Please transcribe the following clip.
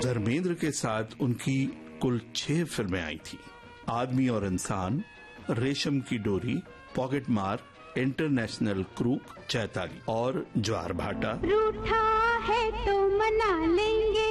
धर्मेंद्र के साथ उनकी कुल 6 फिल्में आई थी। आदमी और इंसान, रेशम की डोरी, पॉकेट मार, इंटरनेशनल क्रूक, चैताली और ज्वार भाटा। रूठा है तो मना लेंगे।